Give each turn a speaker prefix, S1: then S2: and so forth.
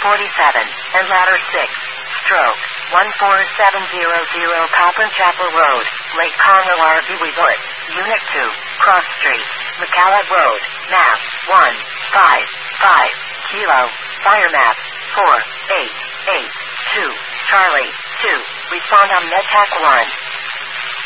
S1: and ladder 6. Stroke 14700 Coppin Chapel Road, Lake Conroe Resort, Unit 2, Cross Street, McCalla Road, map 155, Kilo, fire map 4882, Charlie 2, respond on MedTac 1.